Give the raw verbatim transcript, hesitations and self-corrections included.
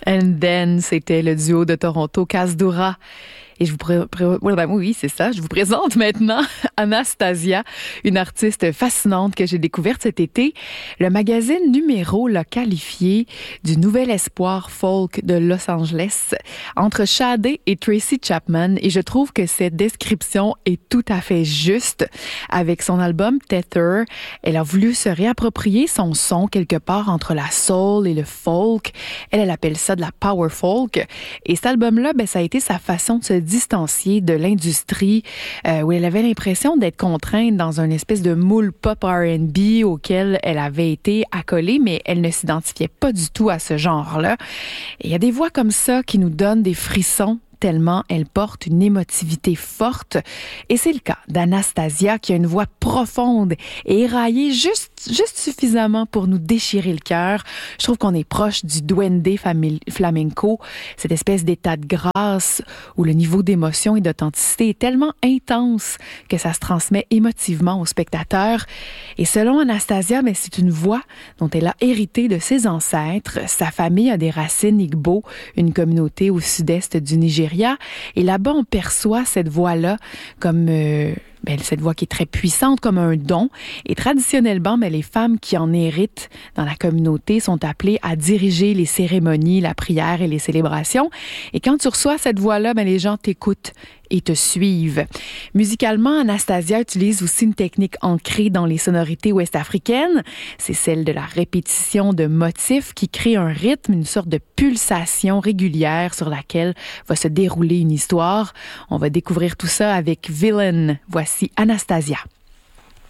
And Then, c'était le duo de Toronto, Cas Dura. Et je vous pré- pré- ouais, ben oui, c'est ça. Je vous présente maintenant Anastasia, une artiste fascinante que j'ai découverte cet été. Le magazine Numéro l'a qualifiée du nouvel espoir folk de Los Angeles entre Sade et Tracy Chapman. Et je trouve que cette description est tout à fait juste. Avec son album Tether, elle a voulu se réapproprier son son quelque part entre la soul et le folk. Elle, elle appelle ça de la power folk. Et cet album-là, ben, ça a été sa façon de se distancier de l'industrie euh, où elle avait l'impression d'être contrainte dans une espèce de moule pop R and B auquel elle avait été accolée, mais elle ne s'identifiait pas du tout à ce genre-là. Et il y a des voix comme ça qui nous donnent des frissons tellement elle porte une émotivité forte. Et c'est le cas d'Anastasia qui a une voix profonde et éraillée juste, juste suffisamment pour nous déchirer le cœur. Je trouve qu'on est proche du duende flamenco, cette espèce d'état de grâce où le niveau d'émotion et d'authenticité est tellement intense que ça se transmet émotivement aux spectateurs. Et selon Anastasia, ben, c'est une voix dont elle a hérité de ses ancêtres. Sa famille a des racines Igbo, une communauté au sud-est du Nigeria. Et là-bas, on perçoit cette voix-là comme euh, ben, cette voix qui est très puissante, comme un don. Et traditionnellement, ben, les femmes qui en héritent dans la communauté sont appelées à diriger les cérémonies, la prière et les célébrations. Et quand tu reçois cette voix-là, ben, les gens t'écoutent et te suivent. Musicalement, Anastasia utilise aussi une technique ancrée dans les sonorités ouest-africaines. C'est celle de la répétition de motifs qui crée un rythme, une sorte de pulsation régulière sur laquelle va se dérouler une histoire. On va découvrir tout ça avec Villain. Voici Anastasia.